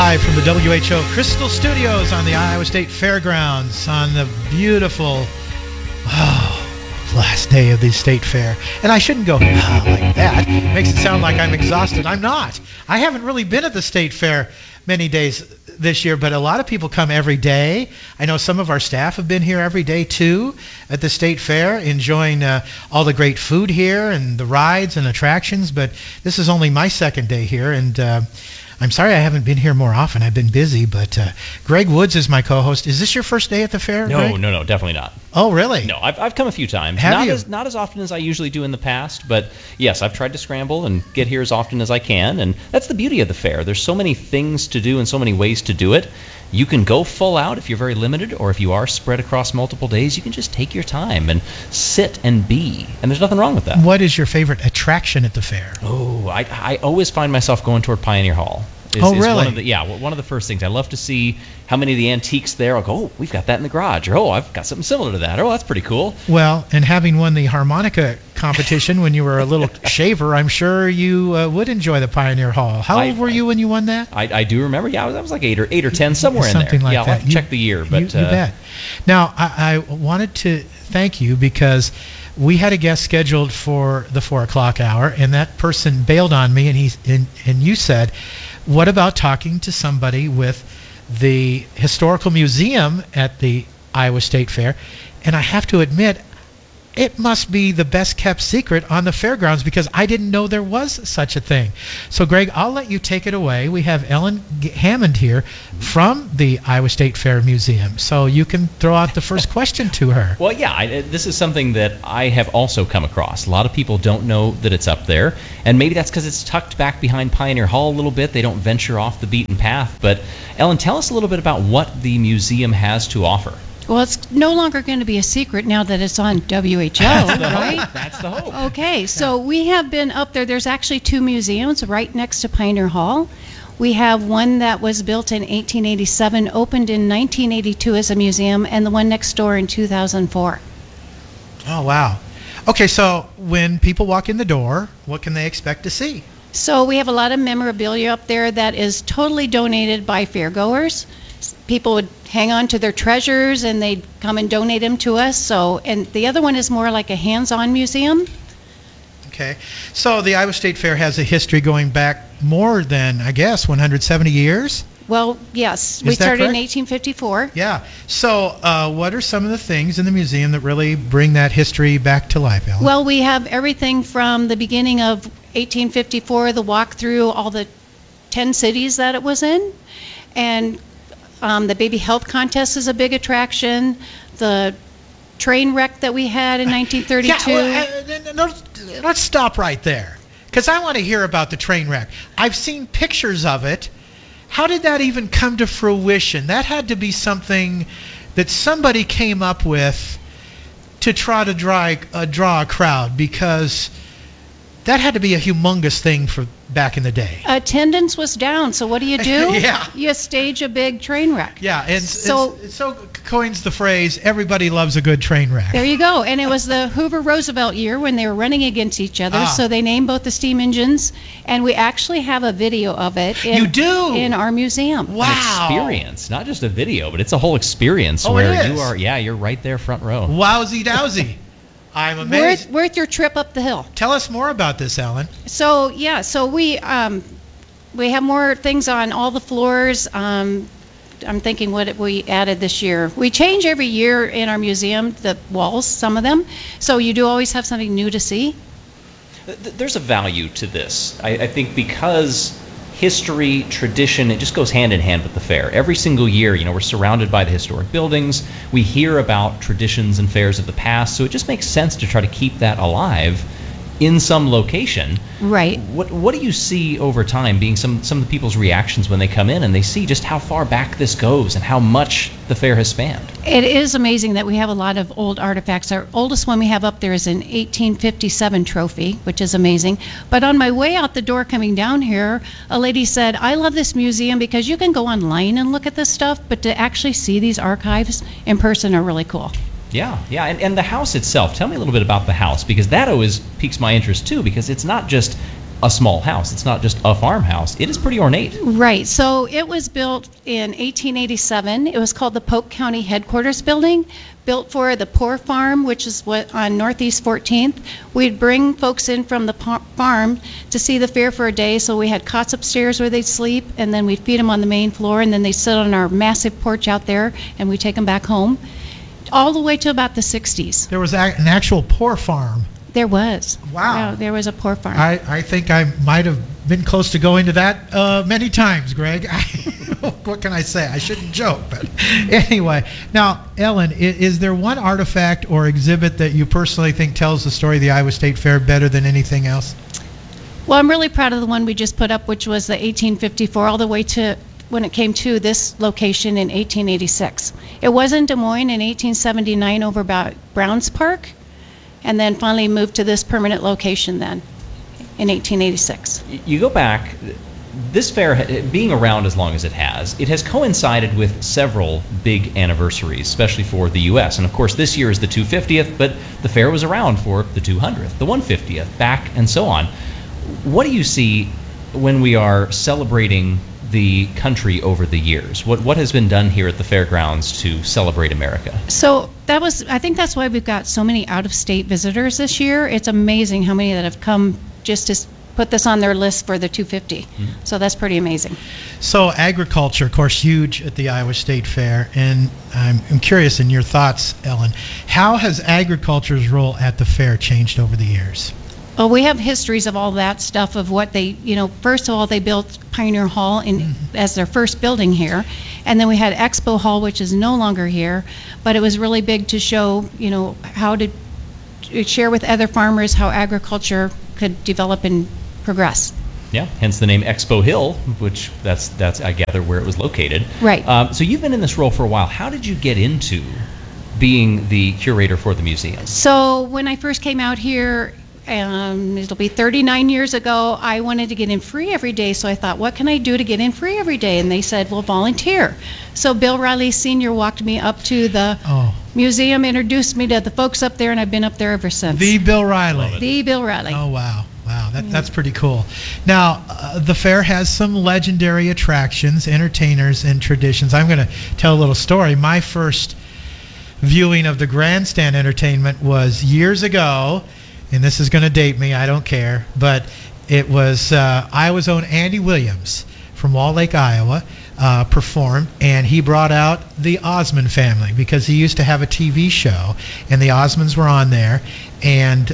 live from the WHO Crystal Studios on the Iowa State Fairgrounds on the beautiful, last day of the State Fair. And I shouldn't go like that. It makes it sound like I'm exhausted. I'm not. I haven't really been at the State Fair many days this year, but a lot of people come every day. I know some of our staff have been here every day too at the State Fair, enjoying all the great food here and the rides and attractions. But this is only my second day here, and I'm sorry I haven't been here more often. I've been busy, but Greg Woods is my co-host. Is this your first day at the fair, Greg? No, definitely not. Oh, really? No, I've come a few times. Not as often as I usually do in the past, but yes, I've tried to scramble and get here as often as I can, and that's the beauty of the fair. There's so many things to do and so many ways to do it. You can go full out if you're very limited, or if you are spread across multiple days, you can just take your time and sit and be, and there's nothing wrong with that. What is your favorite attraction at the fair? Oh, I always find myself going toward Pioneer Hall. Really? One of the first things. I love to see how many of the antiques there. I'll go, oh, we've got that in the garage. Or, oh, I've got something similar to that. Oh, that's pretty cool. Well, and having won the harmonica competition when you were a little shaver, I'm sure you would enjoy the Pioneer Hall. How old were you when you won that? I do remember. Yeah, I was like 8 or 10, somewhere in there. Something like that. I'll have to check the year. But you bet. Now, I wanted to thank you because we had a guest scheduled for the 4 o'clock hour, and that person bailed on me, and you said, what about talking to somebody with the Historical Museum at the Iowa State Fair? And I have to admit, it must be the best kept secret on the fairgrounds because I didn't know there was such a thing. So, Greg, I'll let you take it away. We have Ellen Hammond here from the Iowa State Fair Museum, so you can throw out the first question to her. Well, yeah, this is something that I have also come across. A lot of people don't know that it's up there, and maybe that's because it's tucked back behind Pioneer Hall a little bit. They don't venture off the beaten path. But, Ellen, tell us a little bit about what the museum has to offer. Well, it's no longer going to be a secret now that it's on WHO, right? That's the hope. Okay, so we have been up there. There's actually 2 museums right next to Pioneer Hall. We have one that was built in 1887, opened in 1982 as a museum, and the one next door in 2004. Oh, wow. Okay, so when people walk in the door, what can they expect to see? So we have a lot of memorabilia up there that is totally donated by fairgoers. People would hang on to their treasures and they'd come and donate them to us. So, and the other one is more like a hands-on museum. Okay. So the Iowa State Fair has a history going back more than, I guess, 170 years? Well, yes. We started in 1854. Yeah. So what are some of the things in the museum that really bring that history back to life, Ellen? Well, we have everything from the beginning of 1854, the walk through all the 10 cities that it was in, and the baby health contest is a big attraction. The train wreck that we had in 1932. Yeah, well, let's stop right there, because I want to hear about the train wreck. I've seen pictures of it. How did that even come to fruition? That had to be something that somebody came up with to try to draw a crowd, because that had to be a humongous thing for back in the day. Attendance was down, so what do? Yeah. You stage a big train wreck. Yeah, and so coins the phrase, everybody loves a good train wreck. There you go. And it was the Hoover-Roosevelt year when they were running against each other, so they named both the steam engines, and we actually have a video of it in our museum. Wow. An experience, not just a video, but it's a whole experience where you're right there front row. Wowzy dowsy. I'm amazed. Worth your trip up the hill. Tell us more about this, Ellen. So we have more things on all the floors. I'm thinking what we added this year. We change every year in our museum, the walls, some of them. So you do always have something new to see. There's a value to this. I think because history, tradition, it just goes hand in hand with the fair. Every single year, we're surrounded by the historic buildings. We hear about traditions and fairs of the past, so it just makes sense to try to keep that alive in some location. Right. What do you see over time being some of the people's reactions when they come in and they see just how far back this goes and how much the fair has spanned? It is amazing that we have a lot of old artifacts. Our oldest one we have up there is an 1857 trophy, which is amazing. But on my way out the door coming down here, a lady said, I love this museum because you can go online and look at this stuff, but to actually see these archives in person are really cool. Yeah, and the house itself. Tell me a little bit about the house, because that always piques my interest too, because it's not just a small house. It's not just a farmhouse. It is pretty ornate. Right. So it was built in 1887. It was called the Polk County Headquarters Building, built for the Poor Farm, which is what on Northeast 14th. We'd bring folks in from the farm to see the fair for a day. So we had cots upstairs where they'd sleep, and then we'd feed them on the main floor, and then they sit on our massive porch out there, and we take them back home, all the way to about the 60s. There was an actual poor farm. There was. Wow. There was a poor farm. I think I might have been close to going to that many times, Greg. What can I say? I shouldn't joke, but anyway. Now, Ellen, is there one artifact or exhibit that you personally think tells the story of the Iowa State Fair better than anything else? Well, I'm really proud of the one we just put up, which was the 1854, all the way to when it came to this location in 1886. It was in Des Moines in 1879 over about Browns Park, and then finally moved to this permanent location then in 1886. You go back, this fair, being around as long as it has coincided with several big anniversaries, especially for the U.S. And of course, this year is the 250th, but the fair was around for the 200th, the 150th, back, and so on. What do you see when we are celebrating the country over the years? What has been done here at the fairgrounds to celebrate America? So I think that's why we've got so many out-of-state visitors this year. It's amazing how many that have come just to put this on their list for the 250. Mm-hmm. So that's pretty amazing. So agriculture, of course, huge at the Iowa State Fair, and I'm curious in your thoughts, Ellen, how has agriculture's role at the fair changed over the years? Well, we have histories of all that stuff of what they, first of all, they built Pioneer Hall as their first building here. And then we had Expo Hall, which is no longer here. But it was really big to show, how to share with other farmers how agriculture could develop and progress. Yeah, hence the name Expo Hill, which that's I gather where it was located. Right. So you've been in this role for a while. How did you get into being the curator for the museum? So when I first came out here, it'll be 39 years ago, I wanted to get in free every day, so I thought, what can I do to get in free every day? And they said, well, volunteer. So Bill Riley Sr. walked me up to the museum, introduced me to the folks up there, and I've been up there ever since. The Bill Riley. The Bill Riley. Oh, wow. Wow, that's pretty cool. Now, the fair has some legendary attractions, entertainers, and traditions. I'm going to tell a little story. My first viewing of the grandstand entertainment was years ago, and this is going to date me, I don't care, but it was Iowa's own Andy Williams from Wall Lake, Iowa, performed, and he brought out the Osmond family because he used to have a TV show, and the Osmonds were on there, and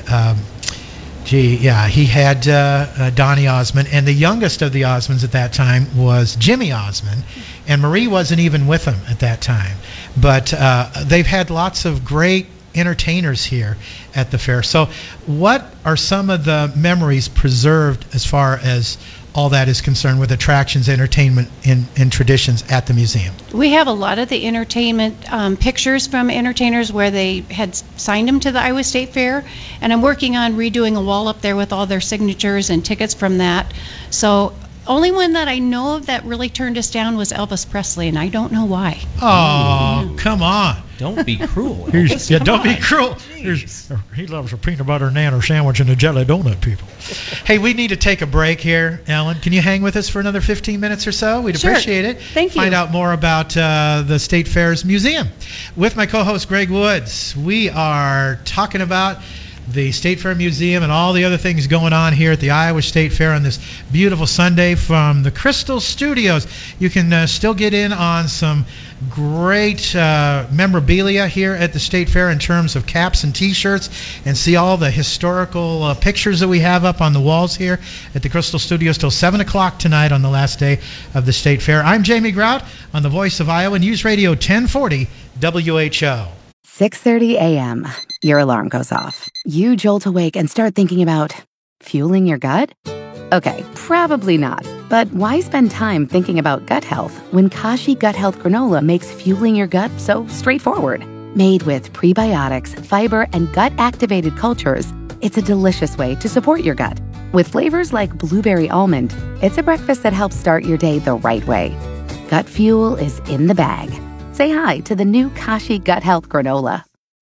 he had Donnie Osmond, and the youngest of the Osmonds at that time was Jimmy Osmond, and Marie wasn't even with him at that time, but they've had lots of great entertainers here at the fair. So what are some of the memories preserved as far as all that is concerned with attractions, entertainment, and traditions at the museum? We have a lot of the entertainment pictures from entertainers where they had signed them to the Iowa State Fair, and I'm working on redoing a wall up there with all their signatures and tickets from that. So only one that I know of that really turned us down was Elvis Presley, and I don't know why. Oh, come on. Don't be cruel. Don't be cruel. He loves a peanut butter and nanner sandwich and a jelly donut, people. Hey, we need to take a break here, Ellen. Can you hang with us for another 15 minutes or so? We'd appreciate it. Thank you. Find out more about the State Fair's museum. With my co-host, Greg Woods, we are talking about the State Fair Museum and all the other things going on here at the Iowa State Fair on this beautiful Sunday from the Crystal Studios. You can still get in on some great memorabilia here at the State Fair in terms of caps and T-shirts, and see all the historical pictures that we have up on the walls here at the Crystal Studios till 7 o'clock tonight on the last day of the State Fair. I'm Jamie Grout on the Voice of Iowa News Radio 1040 WHO. 6:30 a.m. Your alarm goes off. You jolt awake and start thinking about fueling your gut? Okay, probably not. But why spend time thinking about gut health when Kashi Gut Health Granola makes fueling your gut so straightforward? Made with prebiotics, fiber, and gut-activated cultures, it's a delicious way to support your gut. With flavors like blueberry almond, it's a breakfast that helps start your day the right way. Gut fuel is in the bag. Say hi to the new Kashi Gut Health Granola.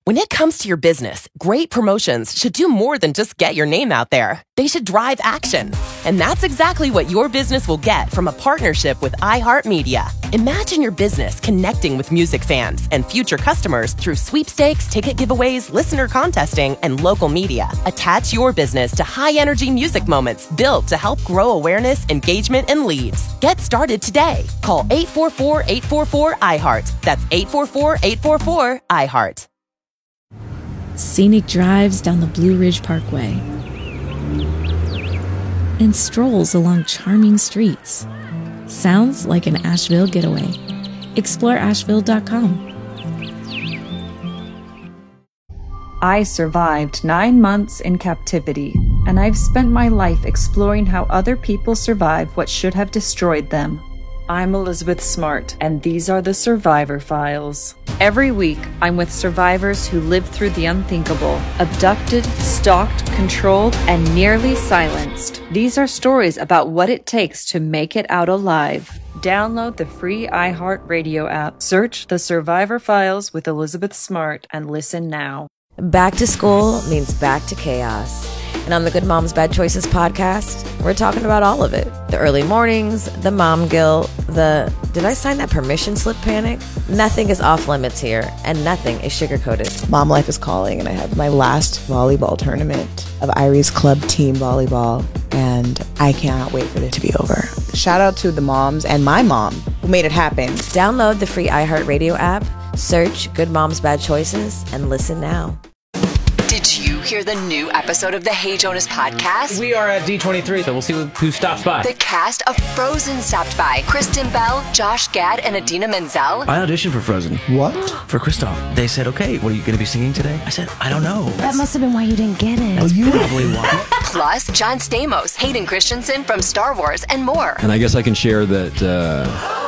When it comes to your business, great promotions should do more than just get your name out there. They should drive action. And that's exactly what your business will get from a partnership with iHeartMedia. Imagine your business connecting with music fans and future customers through sweepstakes, ticket giveaways, listener contesting, and local media. Attach your business to high-energy music moments built to help grow awareness, engagement, and leads. Get started today. Call 844-844-iHeart. That's 844-844-iHeart. Scenic drives down the Blue Ridge Parkway and strolls along charming streets. Sounds like an Asheville getaway. Explore Asheville.com. I survived 9 months in captivity, and I've spent my life exploring how other people survive what should have destroyed them. I'm Elizabeth Smart, and these are the Survivor Files. Every week, I'm with survivors who lived through the unthinkable, abducted, stalked, controlled, and nearly silenced. These are stories about what it takes to make it out alive. Download the free iHeartRadio app, search The Survivor Files with Elizabeth Smart, and listen now. Back to school means back to chaos. And on the Good Moms Bad Choices podcast, we're talking about all of it. The early mornings, the mom guilt, the did I sign that permission slip panic? Nothing is off limits here, and nothing is sugar-coated. Mom life is calling, and I have my last volleyball tournament of Irie's Club Team Volleyball, and I cannot wait for it to be over. Shout out to the moms and my mom who made it happen. Download the free iHeartRadio app, search Good Moms Bad Choices, and listen now. Did you hear the new episode of the Hey Jonas podcast? We are at D23, so we'll see who stops by. The cast of Frozen stopped by. Kristen Bell, Josh Gad, and Idina Menzel. I auditioned for Frozen. What? For Kristoff. They said, okay, what are you going to be singing today? I said, I don't know. That must have been why you didn't get it. That's probably why. Plus, John Stamos, Hayden Christensen from Star Wars, and more. And I guess I can share that